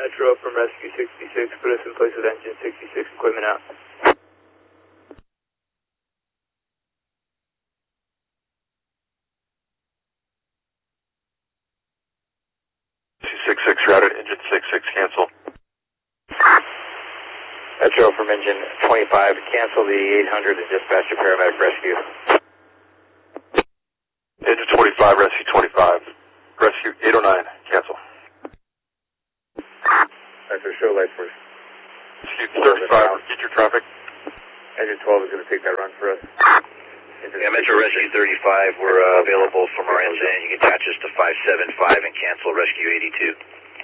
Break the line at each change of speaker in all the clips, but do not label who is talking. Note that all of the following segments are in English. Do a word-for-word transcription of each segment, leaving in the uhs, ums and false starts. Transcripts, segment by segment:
Metro from Rescue sixty-six, put us in place with engine sixty-six, equipment out.
sixty-six routed, engine sixty-six, cancel.
Metro from engine twenty-five, cancel the eight hundred and dispatch a paramedic rescue.
Engine twenty-five, rescue twenty-five. Rescue eight oh nine, cancel.
Metro, show light first.
Rescue thirty-five, get your traffic.
Engine twelve is going to take that run for us.
Yeah, Metro Rescue thirty-five, we're uh, available from our engine. You can attach us to five seven five and cancel Rescue eighty-two.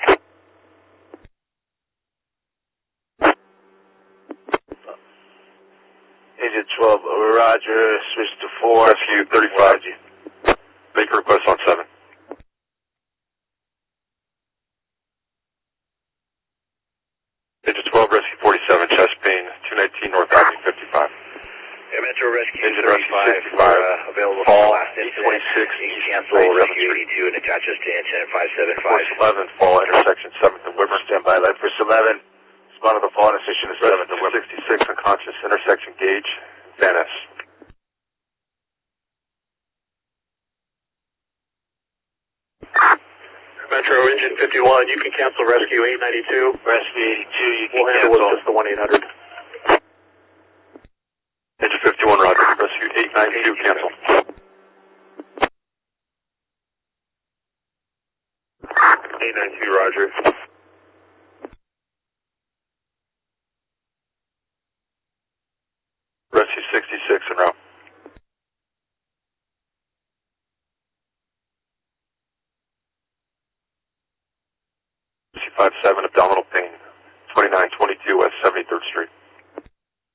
Engine twelve, roger, switch to four. Rescue thirty-five, make a request on seven. Engine twelve, rescue forty-seven, chest pain, two nineteen North Avenue fifty-five.
Yeah, Metro Rescue
Engine
thirty-five,
rescue
we're uh, available
fall,
from the last incident.
twenty-six,
You can cancel Rescue eighty-two and attach us to incident five seven five.
Force eleven, fall, intersection seventh and Whitmer, standby, light Force eleven. Spot of the fall, intersection is seventh and Whitmer. sixty-six, unconscious, intersection gauge, Van Ness.
Metro engine fifty-one, you can cancel rescue eight ninety-two.
Rescue eighty-two, you can
We'll handle
cancel.
with just the one eight hundred.
Engine fifty-one, roger. Rescue eight ninety-two, cancel. eight ninety-two, roger. Rescue sixty-six en route. Rescue five seven, abdominal pain, twenty-nine twenty-two West seventy-third Street.